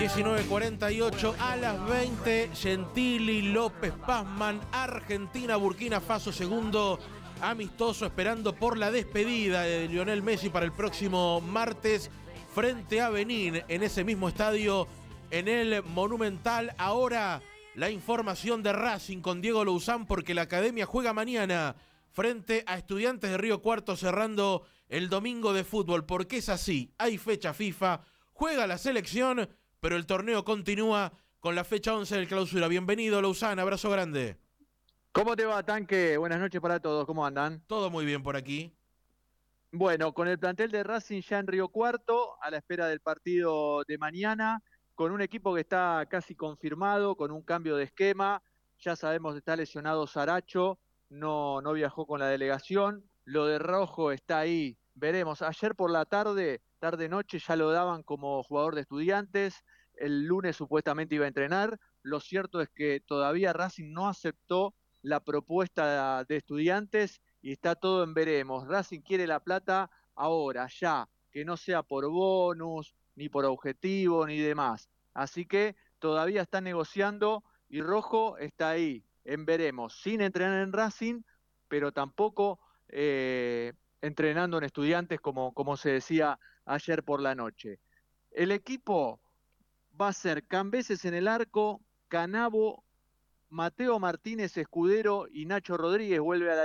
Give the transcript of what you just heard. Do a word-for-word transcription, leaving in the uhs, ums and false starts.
diecinueve cuarenta y ocho a las veinte, Gentili, López, Pazman, Argentina, Burkina Faso, segundo amistoso, esperando por la despedida de Lionel Messi para el próximo martes frente a Benín, en ese mismo estadio, en el Monumental. Ahora la información de Racing con Diego Louzán, porque la Academia juega mañana frente a Estudiantes de Río Cuarto, cerrando el domingo de fútbol, porque es así, hay fecha FIFA, juega la selección, pero el torneo continúa con la fecha once del clausura. Bienvenido, Louzán, abrazo grande. ¿Cómo te va, Tanque? Buenas noches para todos, ¿cómo andan? Todo muy bien por aquí. Bueno, con el plantel de Racing ya en Río Cuarto, a la espera del partido de mañana, con un equipo que está casi confirmado, con un cambio de esquema. Ya sabemos que está lesionado Saracho, no, no viajó con la delegación. Lo de Rojo está ahí, veremos. Ayer por la tarde, tarde-noche, ya lo daban como jugador de Estudiantes. El lunes supuestamente iba a entrenar. Lo cierto es que todavía Racing no aceptó la propuesta de Estudiantes y está todo en veremos. Racing quiere la plata ahora, ya, que no sea por bonus, ni por objetivo, ni demás. Así que todavía está negociando y Rojo está ahí, en veremos, sin entrenar en Racing, pero tampoco eh, entrenando en Estudiantes, como, como se decía ayer por la noche. El equipo va a ser Cambeses en el arco, Canavo, Mateo Martínez Escudero y Nacho Rodríguez vuelve a la